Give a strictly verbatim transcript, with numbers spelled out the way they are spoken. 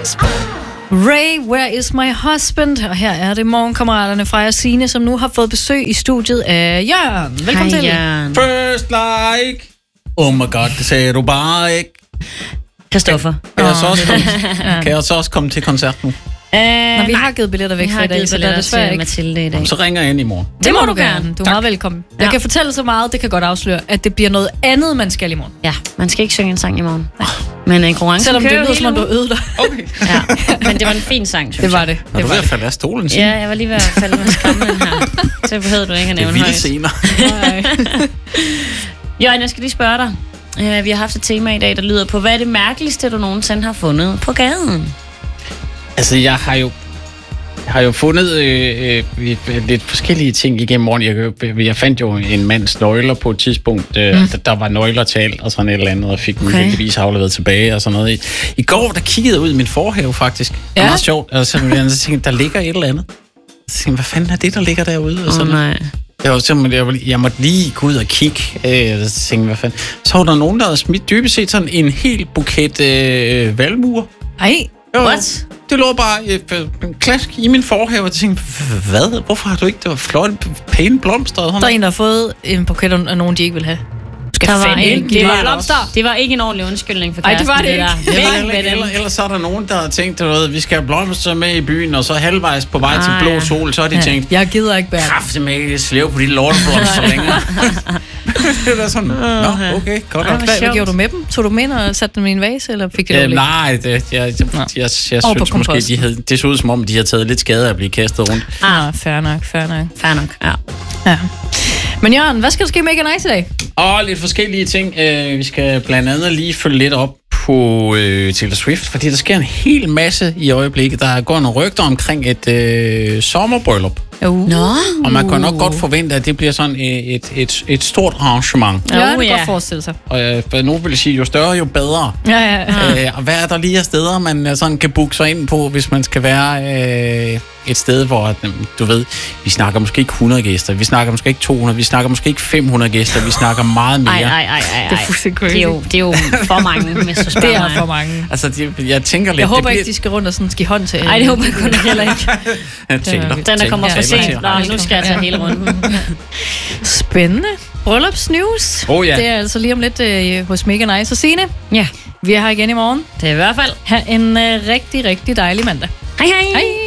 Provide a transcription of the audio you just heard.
Ray, Where is my husband? Og her er det morgenkammeraterne fra Signe, som nu har fået besøg i studiet af Jørgen. Velkommen Hej, til. Jørgen. First like. Oh my god, det sagde du bare ikke. Christoffer. Kan jeg så også komme, kan jeg så også komme til koncert nu? Øh, Nå, vi nej. har givet billetter væk Vi fra har i dag, givet så der er billetter desværre til ikke. Mathilde i dag. Så ringer jeg ind i morgen. Det må du gerne. Du er Tak. meget velkommen. Jeg Ja. kan fortælle så meget, det kan godt afsløre, at det bliver noget andet, man skal i morgen. Ja, man skal ikke synge en sang i morgen. Men en konkurrence Selvom det kører lyder, som om du har øvet dig. Okay. Ja, men det var en fin sang, synes Det var jeg. det. Når Det du var ved at det. falde af stolen, Signe. Ja, jeg var lige ved at falde med skrammen her. Så behøvede du ikke at Det er nævne vilde højt. scener. Nej. Jørgen, jeg skal lige spørge dig. Uh, vi har haft et tema i dag, der lyder på, hvad er det mærkeligste, du nogensinde har fundet på gaden? Altså, jeg har jo jeg har jo fundet øh, øh, lidt forskellige ting igennem morgen. Jeg, jeg fandt jo en mands nøgler på et tidspunkt. Øh, mm. der, der var nøgler til alt og sådan et eller andet, og fik dem Okay. heldigvis afleveret tilbage og sådan noget. I, I går, der kiggede jeg ud i min forhave, faktisk. Det var Ja. meget sjovt. Og så, så tænkte jeg, der ligger et eller andet. Så tænkte jeg, hvad fanden er det, der ligger derude? Og Åh, sådan. oh, nej. Jeg, var simpelthen, jeg, var, jeg måtte lige gå ud og kigge. Øh, så tænkte jeg, hvad fanden. Så var der nogen, der havde smidt dybest set sådan en hel buket øh, valmuer. Ej, Jo, What? Det lå bare øh, en klask i min forhave, og jeg tænkte, hvad? Hvorfor har du ikke? Det var flot, pæne blomster. Og sådan der er noget. en, der har fået en buket af nogen, de ikke vil have. Skal Der var fandme en- ikke give det mig var- blomster. Det var ikke en ordentlig undskyldning for Ej, det var kæresten, det ikke. der. Eller, Væk eller, med dem. eller, eller så er der nogen, der har tænkt, du ved, vi skal have blomster med i byen, og så halvvejs på vej Ah, til blå ja. sol, så har de Ja, tænkt, jeg gider ikke bære. kraft med ikke slæve på de lorteblomster længere. Det er sådan, nå, okay, godt Ej, nok. hvor Hvad, hvad sjovt. gjorde du med dem? Tog du dem ind og satte dem i en vase, eller fik de Øh, lov lidt? nej, det, jeg, jeg, jeg, jeg, jeg, jeg Over på synes måske, kompost. de havde, det så ud som om, de havde taget lidt skade af at blive kastet rundt. Ah, fair nok, fair nok. Fair nok, ja. Ja. Men Jørgen, hvad skal der ske med Mega Nice i dag? Og lidt forskellige ting. Øh, vi skal blandt andet lige følge lidt op på øh, Taylor Swift, fordi der sker en hel masse i øjeblikket. Der går nogle rygter omkring et øh, sommerbryllup. Uh. Nå. Og man kan nok godt forvente, at det bliver sådan et, et, et, et stort arrangement. Ja, det Oh, kan ja. godt forestille sig. Og øh, nogen vil sige, jo større, jo bedre. Ja, ja, ja. Øh, og hvad er der lige af steder, man øh, sådan kan booke sig ind på, hvis man skal være øh, et sted, hvor, øh, du ved, vi snakker måske ikke hundrede gæster, vi snakker måske ikke to hundrede, vi snakker måske ikke fem hundrede gæster, vi snakker meget mere. Ej, ej, ej, ej, ej. Det er fuldstændig crazy. Det er jo, det er jo for mange, hvis du spørger Det er mig. for mange. Altså, de, jeg tænker lidt... Jeg håber det ikke, de skal rundt og sådan give hånd til. Ej, det håber jeg kun heller ikke. bliver, Taylor, Den, der kommer for Taylor, sent. Taylor. Nå, nu skal jeg tage hele runden. Spændende. Bryllupsnews. Oh, ja. Det er altså lige om lidt øh, hos Mega Nice og Signe. Ja, Vi er her igen i morgen. det er i hvert fald. Ha' en øh, rigtig, rigtig dejlig mandag. Hej, hej. Hej.